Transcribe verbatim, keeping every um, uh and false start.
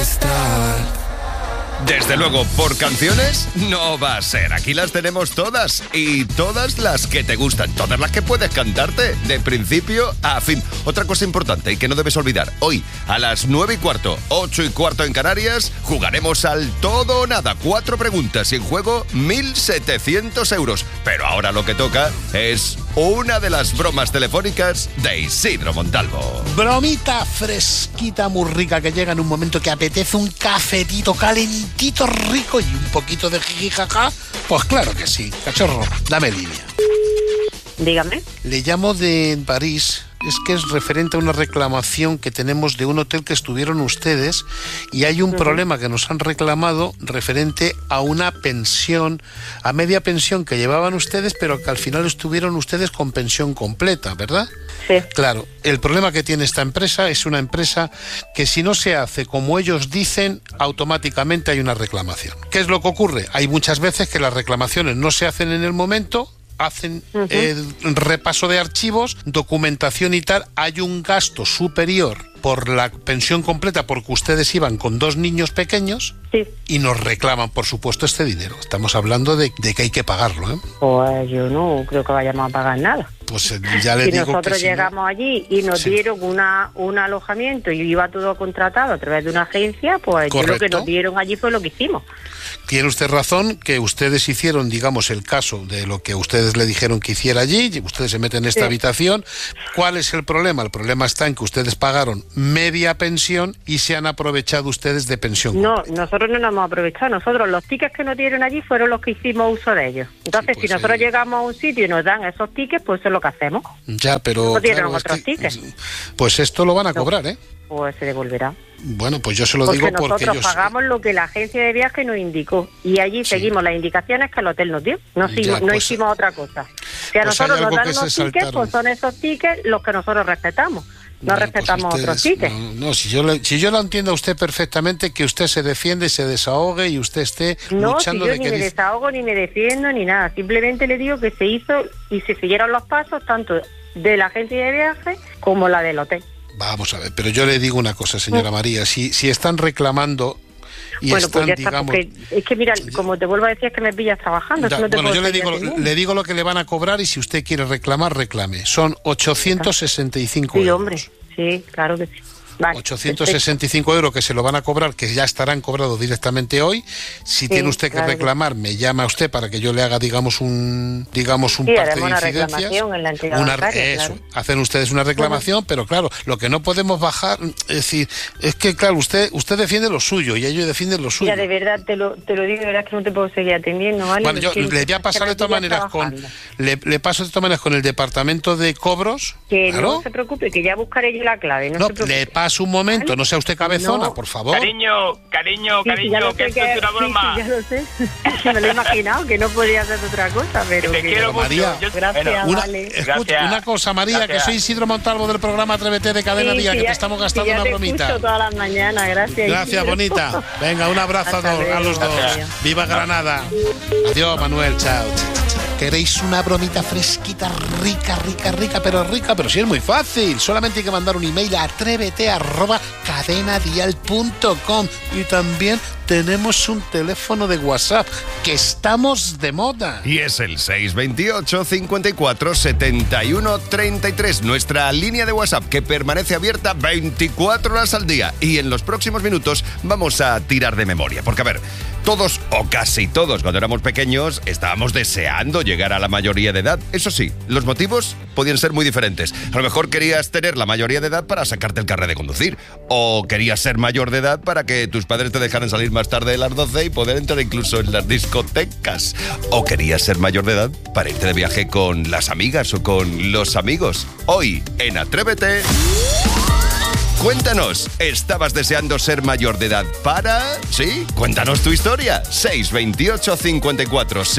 estar. Desde luego, por canciones no va a ser. Aquí las tenemos todas y todas las que te gustan, todas las que puedes cantarte de principio a fin. Otra cosa importante y que no debes olvidar, hoy a las nueve y cuarto, ocho y cuarto en Canarias, jugaremos al todo o nada. Cuatro preguntas y en juego mil setecientos euros. Pero ahora lo que toca es una de las bromas telefónicas de Isidro Montalvo. Bromita fresquita, muy rica, que llega en un momento que apetece un cafetito calentito, rico y un poquito de jijijaja. Pues claro que sí. Cachorro, dame línea. Dígame. Le llamo de París. Es que es referente a una reclamación que tenemos de un hotel que estuvieron ustedes y hay un uh-huh. problema que nos han reclamado referente a una pensión, a media pensión que llevaban ustedes, pero que al final estuvieron ustedes con pensión completa, ¿verdad? Sí. Claro, el problema que tiene esta empresa es una empresa que si no se hace como ellos dicen, automáticamente hay una reclamación. ¿Qué es lo que ocurre? Hay muchas veces que las reclamaciones no se hacen en el momento, hacen uh-huh. el repaso de archivos, documentación y tal, hay un gasto superior por la pensión completa porque ustedes iban con dos niños pequeños sí. y nos reclaman, por supuesto, este dinero. Estamos hablando de, de que hay que pagarlo, ¿eh? Pues yo no creo que vayamos a pagar nada. Pues eh, ya le si digo nosotros que si llegamos no... allí y nos sí. dieron una un alojamiento y iba todo contratado a través de una agencia, pues yo lo que nos dieron allí fue lo que hicimos. Tiene usted razón que ustedes hicieron, digamos, el caso de lo que ustedes le dijeron que hiciera allí, ustedes se meten en esta sí. habitación. ¿Cuál es el problema? El problema está en que ustedes pagaron media pensión y se han aprovechado ustedes de pensión No, completa. Nosotros no nos hemos aprovechado. Nosotros los tickets que nos dieron allí fueron los que hicimos uso de ellos. Entonces, sí, pues, si nosotros eh... llegamos a un sitio y nos dan esos tickets, pues eso es lo que hacemos. Ya, pero... ¿No dieron claro, otros es que, tickets? Pues esto lo van a cobrar, ¿eh? Pues se devolverá. Bueno, pues yo se lo porque digo porque nosotros ellos... pagamos lo que la agencia de viaje nos indicó y allí sí. seguimos las indicaciones que el hotel nos dio. No, ya, hicimos, pues, no hicimos otra cosa. Si a pues nosotros nos dan unos tickets, pues son esos tickets los que nosotros respetamos. No bueno, respetamos pues ustedes, otros tickets. No, no si, yo le, si yo lo entiendo a usted perfectamente, que usted se defiende, se desahogue y usted esté no, luchando si yo de ni que... me dice... desahogo, ni me defiendo, ni nada. Simplemente le digo que se hizo y se siguieron los pasos tanto de la agencia de viaje como la del hotel. Vamos a ver, pero yo le digo una cosa, señora María, si, si están reclamando y bueno, están, pues ya está, digamos... Es que mira, como te vuelvo a decir, es que me pillas trabajando. Ya, no te bueno, yo le digo, le digo lo que le van a cobrar y si usted quiere reclamar, reclame. Son ochocientos sesenta y cinco sí, euros. Hombre, sí, claro que sí. Vale, ochocientos sesenta y cinco euros que se lo van a cobrar, que ya estarán cobrados directamente hoy. Si sí, tiene usted que claro reclamar, me llama usted para que yo le haga, digamos, un digamos un sí, parte de una incidencias. Reclamación en la entidad una, bancaria, eso, claro. Hacen ustedes una reclamación, bueno. Pero claro, lo que no podemos bajar, es decir, es que claro, usted usted defiende lo suyo y ellos defienden lo suyo. Ya, de verdad, te lo, te lo digo, de verdad que no te puedo seguir atendiendo, ¿vale? Bueno, yo que, le voy a pasar de todas maneras con le, le paso de todas maneras con el departamento de cobros. Que claro. No se preoque, que ya buscaré yo la clave. No, no se preocupe. Le paso un momento, ¿vale? No sea usted cabezona, no. Por favor. Cariño, cariño, sí, cariño, sí, que esto que, es una broma. Sí, sí, ya lo sé. Me lo he imaginado, que no podía hacer otra cosa, pero... Te que... quiero mucho. María, yo... Gracias, bueno, una, vale. Escucha, Gracias. una cosa, María, Gracias. Que soy Isidro Montalvo del programa Atrévete de Cadena sí, Día, sí, que ya, te estamos gastando sí, una te bromita. Escucho todas las mañanas, gracias. Gracias, Isidro. bonita. Venga, un abrazo a, dos, a los dos. Gracias. Viva Granada. Adiós, Manuel, chao. ¿Queréis una bromita fresquita, rica, rica, rica, pero rica? Pero sí es muy fácil. Solamente hay que mandar un email a atrévete arroba cadenadial punto com. Y también tenemos un teléfono de WhatsApp, que estamos de moda. Y es el seis veintiocho, cincuenta y cuatro, setenta y uno, treinta y tres. Nuestra línea de WhatsApp, que permanece abierta veinticuatro horas al día. Y en los próximos minutos vamos a tirar de memoria. Porque, a ver, todos o casi todos, cuando éramos pequeños, estábamos deseando llegar a la mayoría de edad. Eso sí, los motivos podían ser muy diferentes. A lo mejor querías tener la mayoría de edad para sacarte el carnet de conducir. O querías ser mayor de edad para que tus padres te dejaran salir más tarde de las doce y poder entrar incluso en las discotecas. O querías ser mayor de edad para irte de viaje con las amigas o con los amigos. Hoy, en Atrévete... Cuéntanos, ¿estabas deseando ser mayor de edad para...? ¿Sí? Cuéntanos tu historia. seis veintiocho, cincuenta y cuatro